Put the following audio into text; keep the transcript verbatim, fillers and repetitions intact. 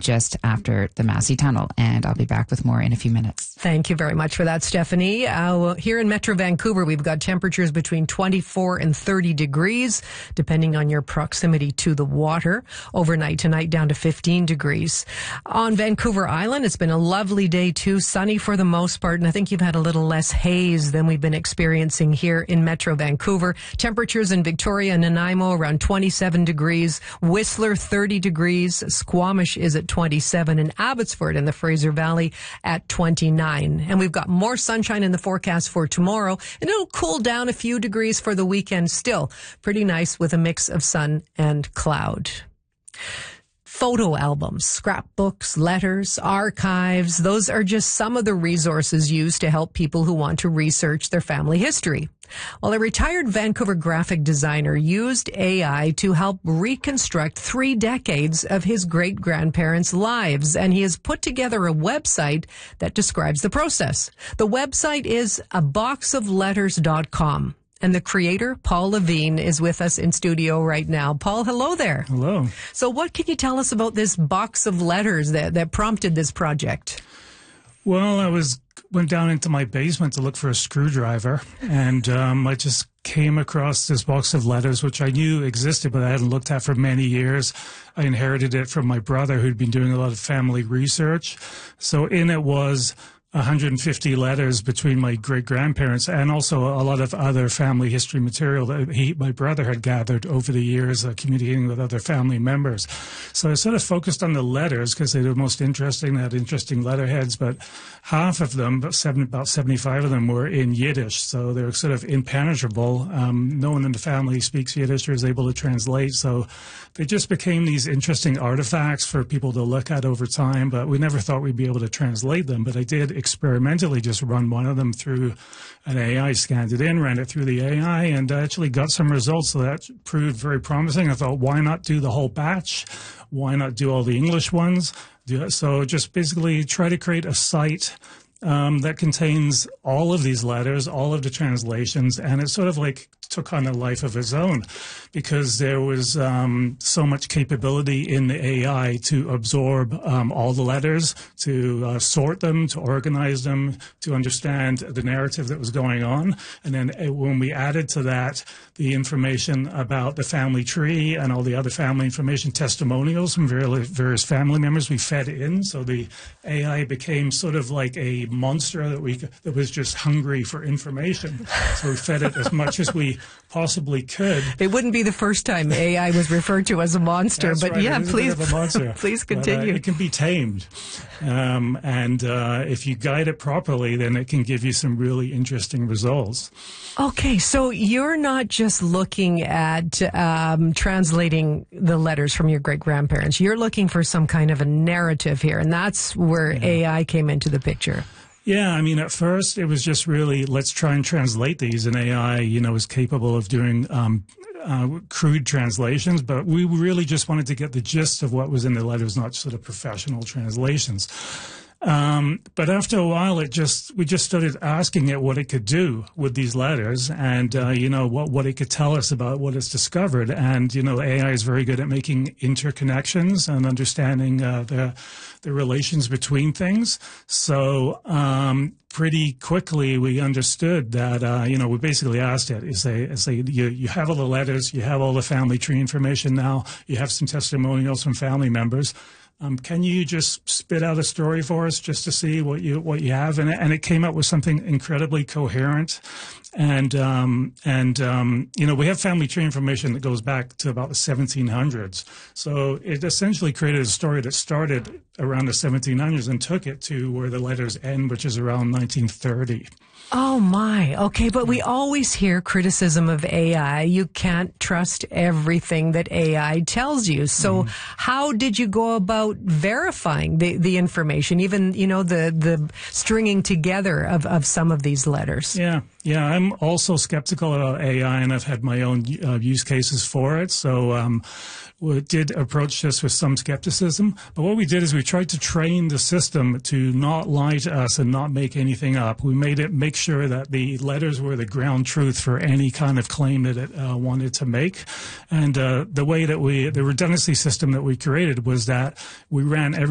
just after the Massey Tunnel. And I'll be back with more in a few minutes. Thank you very much for that, Stephanie. Uh, here in Metro Vancouver, we've got temperatures between twenty-four and thirty degrees, depending on your proximity to the water. Overnight tonight down to fifteen degrees. On Vancouver Island, it's been a lovely day too, sunny for the most part, and I think you've had a little less haze than we've been experiencing here in Metro Vancouver. Temperatures in Victoria and Nanaimo around twenty-seven degrees, Whistler thirty degrees, Squamish is at twenty-seven, and Abbotsford in the Fraser Valley at twenty-nine. And we've got more sunshine in the forecast for tomorrow, and it'll cool down a few degrees for the weekend. Still pretty nice with a mix of sun and cloud. Photo albums, scrapbooks, letters, archives, those are just some of the resources used to help people who want to research their family history. Well, a retired Vancouver graphic designer used A I to help reconstruct three decades of his great-grandparents' lives, and he has put together a website that describes the process. The website is a box of letters dot com. And the creator, Paul Levine, is with us in studio right now. Paul, hello there. Hello. So what can you tell us about this box of letters that, that prompted this project? Well, I was went down into my basement to look for a screwdriver, and um, I just came across this box of letters, which I knew existed, but I hadn't looked at for many years. I inherited it from my brother, who'd been doing a lot of family research. So in it was one hundred fifty letters between my great-grandparents and also a lot of other family history material that he, my brother had gathered over the years, uh, communicating with other family members. So I sort of focused on the letters because they were most interesting. They had interesting letterheads, but half of them, about, seven, about seventy-five of them, were in Yiddish. So they were sort of impenetrable. Um, no one in the family speaks Yiddish or is able to translate. So they just became these interesting artifacts for people to look at over time, but we never thought we'd be able to translate them. But I did experimentally just run one of them through an A I, scanned it in, ran it through the A I, and actually got some results. So that proved very promising. I thought, why not do the whole batch? Why not do all the English ones? So just basically try to create a site um, that contains all of these letters, all of the translations, and it sort of like took on a life of its own because there was um, so much capability in the A I to absorb um, all the letters, to uh, sort them, to organize them, to understand the narrative that was going on. And then uh, when we added to that the information about the family tree and all the other family information, testimonials from various family members, we fed in. So the A I became sort of like a monster that we that was just hungry for information. So we fed it as much as we possibly could. It wouldn't be the first time A I was referred to as a monster, That's but right. yeah, it is please, a bit of a monster. please continue. But, uh, it can be tamed, um, and uh, if you guide it properly, then it can give you some really interesting results. Okay, so you're not just looking at um, translating the letters from your great-grandparents. You're looking for some kind of a narrative here, and that's where yeah. A I came into the picture. Yeah, I mean, at first it was just really, let's try and translate these, and A I, you know, is capable of doing um, uh, crude translations, but we really just wanted to get the gist of what was in the letters, not sort of professional translations. Um, but after a while, it just we just started asking it what it could do with these letters, and uh, you know what what it could tell us about what it's discovered. And you know, A I is very good at making interconnections and understanding uh, the the relations between things. So um, pretty quickly, we understood that uh, you know we basically asked it. You say, say you you have all the letters, you have all the family tree information now, you have some testimonials from family members. Um, can you just spit out a story for us just to see what you what you have? And, and it came up with something incredibly coherent. And, um, and um, you know, we have family tree information that goes back to about the seventeen hundreds. So it essentially created a story that started around the seventeen hundreds and took it to where the letters end, which is around nineteen thirty. Oh, my. Okay, but we always hear criticism of A I. You can't trust everything that A I tells you. So mm. how did you go about verifying the, the information, even, you know, the, the stringing together of, of some of these letters? Yeah, yeah. I'm also skeptical about A I, and I've had my own uh, use cases for it. So um, we did approach this with some skepticism. But what we did is we tried to train the system to not lie to us and not make anything up. We made it make sure that the letters were the ground truth for any kind of claim that it uh, wanted to make. And uh, the way that we, the redundancy system that we created was that we ran every